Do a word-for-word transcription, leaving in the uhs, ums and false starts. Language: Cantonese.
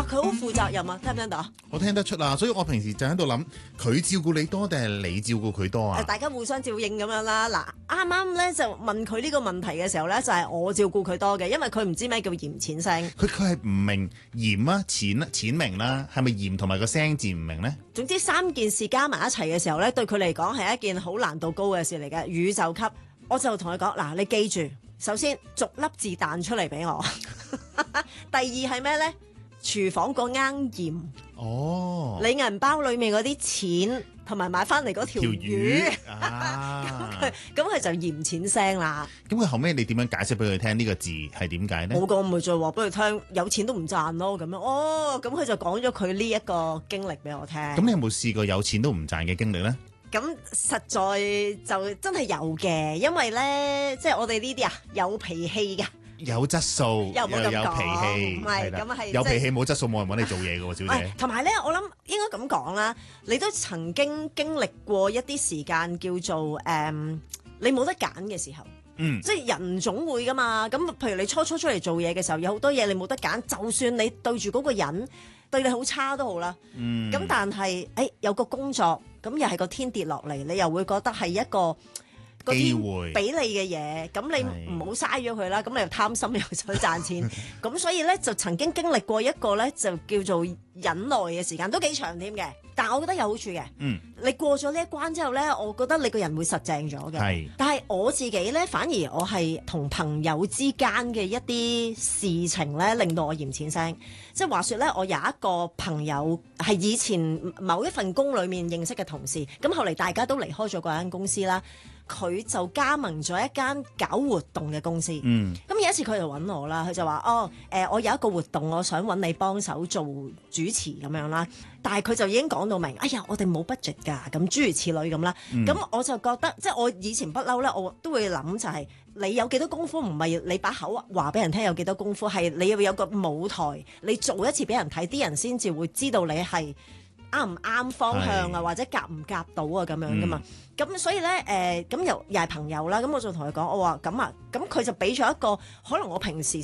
哇，佢好負責任啊，聽唔聽到啊？ 我聽得出啊，所以我平時就喺度諗，佢照顧你多定係你照顧佢多啊？ 大家互相照應咁樣啦。嗱，啱啱咧就問佢呢個問題嘅時候咧，就係、是、我照顧佢多嘅，因為佢唔知咩叫鹽錢聲。 佢佢係唔明鹽啊錢啊錢明啦，係咪鹽同埋個聲字唔明呢？ 總之三件事加埋一齊嘅時候咧，對佢嚟講係一件好難度高嘅事嚟嘅，宇宙級。我就同佢講嗱，你記住，首先逐粒字彈出嚟俾我。第二係咩咧？廚房個罌鹽。哦，你銀包裏面嗰啲錢同埋買翻嚟嗰條魚，咁佢咁佢就鹽錢聲啦。 咁佢後尾你點樣解釋俾佢聽呢個字係點解呢？ 冇講，咪再話俾佢聽，有錢都唔賺咯咁樣。哦，咁佢就講咗佢呢一個經歷俾我聽。 咁你有冇試過有錢都唔賺嘅經歷呢？ 咁實在就真係有嘅，因為咧，即係我哋呢啲啊有脾氣嘅。 有質素又有脾氣， 唔係咁係有脾氣冇質素，冇人揾你做嘢嘅喎，小姐。 同埋咧，我諗應該咁講啦，你都曾經經歷過一啲時間叫做誒、嗯，你冇得揀嘅時候，嗯，即係人總會噶嘛。咁譬如你初初出嚟做嘢嘅時候，有好多嘢你冇得揀，就算你對住嗰個人對你好差都好啦，嗯，咁但係誒、欸、有個工作，咁又係個天跌落嚟，你又會覺得係一個機會俾你嘅嘢，咁你唔好嘥咗佢啦。咁你又貪心又想賺錢，咁所以咧就曾經經歷過一個咧就叫做忍耐嘅時間，都幾長添嘅。但係我覺得有好處嘅，嗯，你過咗呢一關之後咧，我覺得你個人會實淨咗嘅。係，但係我自己咧，反而我係同朋友之間嘅一啲事情咧，令到我鹽錢聲。即係話說咧，我有一個朋友係以前某一份工裏面認識嘅同事，咁後嚟大家都離開咗嗰間公司啦。佢就加盟咗一間搞活動嘅公司。嗯，咁有一次佢就揾我啦，佢就話：哦，誒、呃，我有一個活動，我想揾你幫手做主持咁樣啦。但係佢就已經講到明，哎呀，我哋冇 budget 㗎，咁諸如此類咁啦。咁、嗯、我就覺得，即係我以前不嬲咧，我都會諗就係、是、你有幾多功夫，唔係你把口話俾人聽有幾多功夫，係你要有個舞台，你做一次俾人睇，啲人先至會知道你係啱唔啱方向啊，或者夾唔夾到啊咁樣噶嘛。咁、嗯、所以咧，誒、呃，咁又又係朋友啦。咁我就同佢講，我話咁啊，咁佢就俾咗一個可能我平時